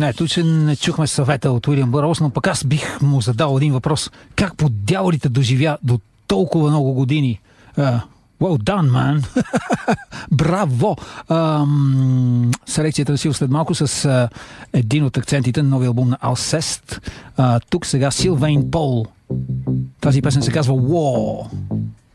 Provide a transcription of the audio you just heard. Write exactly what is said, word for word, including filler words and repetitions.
Не, тук не чухме съвета от Уилям Бърлс, но пък аз бих му задал един въпрос. Как по дяволите доживя до толкова много години? Uh, well done, man! Браво! Um, селекцията на Сил след малко с uh, един от акцентите на новия албум на Alcest. Uh, тук сега Силвейн Пол. Тази песен се казва War.